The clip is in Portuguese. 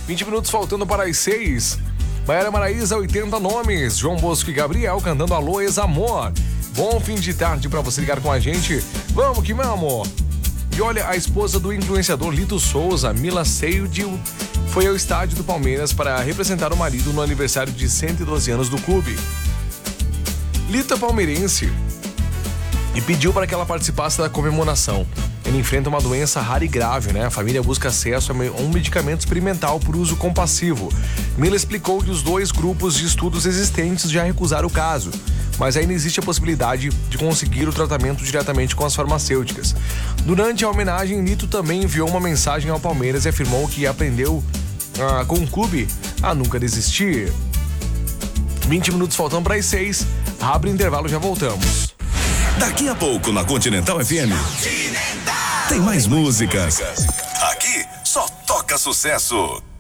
20 minutos faltando para as 6. Maiara Maraíza, 80 nomes. João Bosco e Gabriel cantando Alô, Ex-Amor. Bom fim de tarde para você ligar com a gente. Vamos que vamos. E olha, a esposa do influenciador Lito Souza, Mila Seidel, foi ao estádio do Palmeiras para representar o marido no aniversário de 112 anos do clube. Lito é palmeirense e pediu para que ela participasse da comemoração. Ele enfrenta uma doença rara e grave, né? A família busca acesso a um medicamento experimental por uso compassivo. Mila explicou que os 2 grupos de estudos existentes já recusaram o caso, mas ainda existe a possibilidade de conseguir o tratamento diretamente com as farmacêuticas. Durante a homenagem, Lito também enviou uma mensagem ao Palmeiras e afirmou que aprendeu com o clube a nunca desistir. 20 minutos faltam para as 6. Abre o intervalo, já voltamos. Daqui a pouco na Continental FM tem mais músicas. Aqui só toca sucesso.